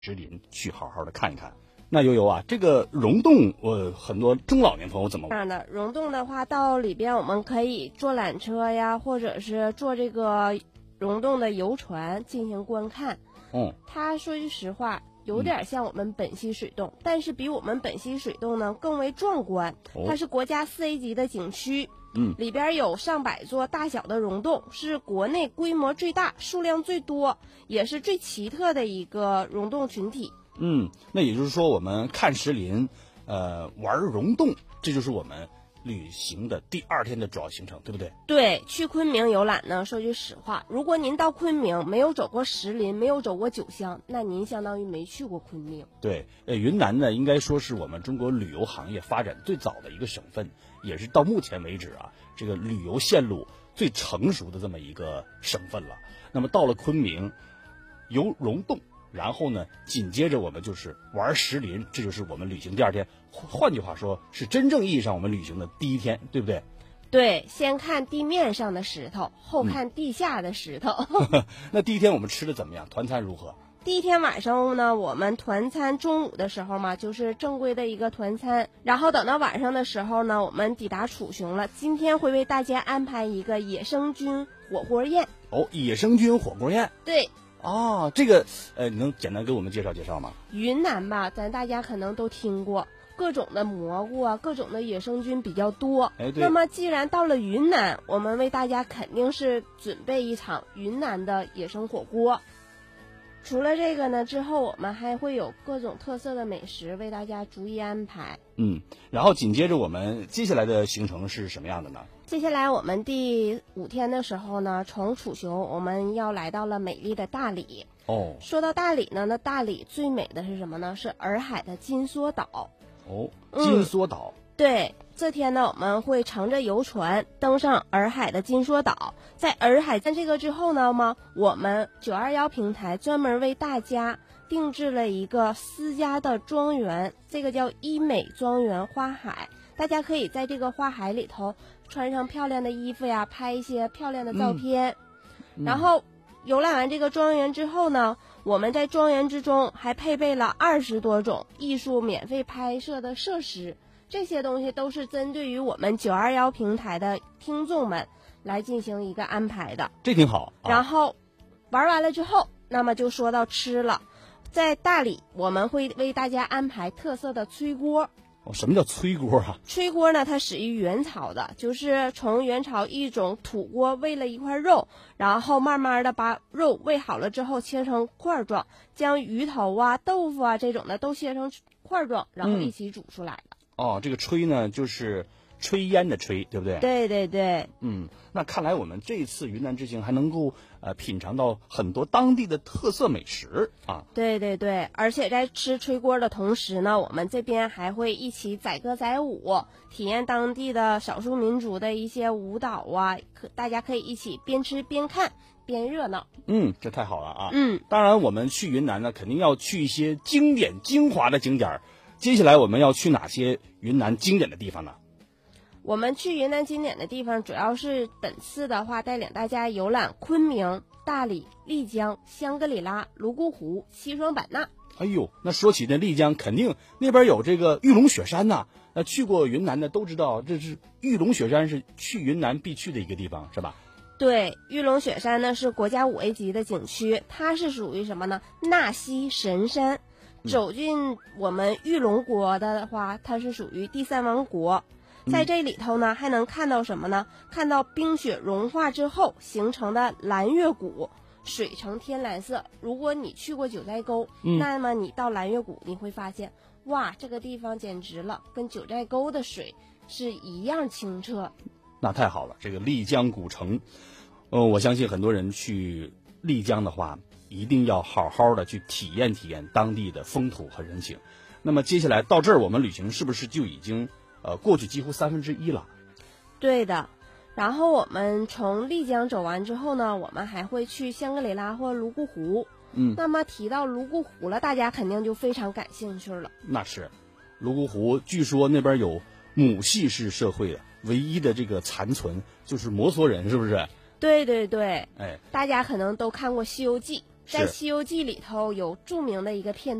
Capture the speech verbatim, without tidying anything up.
石林去好好的看一看。那悠悠啊，这个溶洞，我很多中老年朋友怎么这样的溶洞的话，到里边我们可以坐缆车呀，或者是坐这个溶洞的游船进行观看。 嗯， 它说句实话，有点像我们本溪水洞，嗯、但是比我们本溪水洞呢更为壮观。 哦、 它是国家四 A 级的景区。 嗯， 里边有上百座大小的溶洞，是国内规模最大、数量最多，也是最奇特的一个溶洞群体。 嗯，那也就是说，我们看石林，呃，玩溶洞，这就是我们旅行的第二天的主要行程，对不对？ 对，去昆明游览呢，说句实话，如果您到昆明没有走过石林，没有走过九乡，那您相当于没去过昆明。 对，呃，云南呢，应该说是我们中国旅游行业发展最早的一个省份，也是到目前为止啊，这个旅游线路最成熟的这么一个省份了。那么到了昆明，游溶洞。然后呢，紧接着我们就是玩石林，这就是我们旅行第二天。换句话说，是真正意义上我们旅行的第一天，对不对？ 对，先看地面上的石头，后看地下的石头。 嗯、那第一天我们吃的怎么样？团餐如何？ 第一天晚上呢，我们团餐中午的时候嘛，就是正规的一个团餐。然后等到晚上的时候呢，我们抵达楚雄了。今天会为大家安排一个野生菌火锅宴。 哦，野生菌火锅宴。 对。 哦，这个呃，你能简单给我们介绍介绍吗？ 云南吧，咱大家可能都听过，各种的蘑菇啊，各种的野生菌比较多。 哎，对。 那么既然到了云南，我们为大家肯定是准备一场云南的野生火锅。除了这个呢，之后我们还会有各种特色的美食为大家逐一安排。 嗯，然后紧接着我们接下来的行程是什么样的呢？ 接下来我们第五天的时候呢，从楚雄我们要来到了美丽的大理。 哦， 说到大理呢，那大理最美的是什么呢？是洱海的金梭岛。 哦，金梭岛。 嗯、对，这天呢我们会乘着游船登上洱海的金梭岛。在洱海站这个之后呢嘛，我们九二一平台专门为大家定制了一个私家的庄园，这个叫医美庄园花海。大家可以在这个花海里头穿上漂亮的衣服呀，拍一些漂亮的照片。嗯、然后游览完这个庄园之后呢，我们在庄园之中还配备了二十多种艺术免费拍摄的设施，这些东西都是针对于我们九二一平台的听众们来进行一个安排的， 这挺好。 啊、然后玩完了之后，那么就说到吃了。在大理我们会为大家安排特色的炊锅。 哦，什么叫炊锅啊？ 炊锅呢，它始于元朝的，就是从元朝一种土锅煨了一块肉，然后慢慢的把肉煨好了之后切成块状，将鱼头啊、豆腐啊这种的都切成块状，然后一起煮出来的。 嗯、哦，这个炊呢就是炊烟的炊，对不对？ 对对对。 嗯，那看来我们这次云南之行还能够呃品尝到很多当地的特色美食啊。 对对对，而且在吃炊锅的同时呢，我们这边还会一起载歌载舞，体验当地的少数民族的一些舞蹈啊，可大家可以一起边吃边看边热闹。 嗯，这太好了啊。 嗯， 当然我们去云南呢，肯定要去一些经典精华的景点。接下来我们要去哪些云南经典的地方呢？ 我们去云南经典的地方，主要是本次的话带领大家游览昆明、大理、丽江、香格里拉、泸沽湖、西双版纳。 哎呦，那说起那丽江，肯定那边有这个玉龙雪山呐、啊。那去过云南的都知道，这是玉龙雪山是去云南必去的一个地方，是吧？ 对，玉龙雪山呢是国家五 A 级的景区，它是属于什么呢？纳西神山。走进我们玉龙国的话，它是属于第三王国。在这里头呢，还能看到什么呢？看到冰雪融化之后形成的蓝月谷，水呈天蓝色。如果你去过九寨沟， 嗯、 那么你到蓝月谷，你会发现，哇，这个地方简直了，跟九寨沟的水是一样清澈。 那太好了，这个丽江古城，呃，我相信很多人去丽江的话，一定要好好的去体验体验当地的风土和人情。那么接下来到这儿，我们旅行是不是就已经呃过去几乎三分之一了？ 对的。然后我们从丽江走完之后呢，我们还会去香格里拉或泸沽湖。 嗯， 那么提到泸沽湖了，大家肯定就非常感兴趣了。 那是，泸沽湖据说那边有母系氏社会的唯一的这个残存，就是摩梭人，是不是？ 对对对， 哎， 大家可能都看过《西游记》， 在《西游记》里头有著名的一个片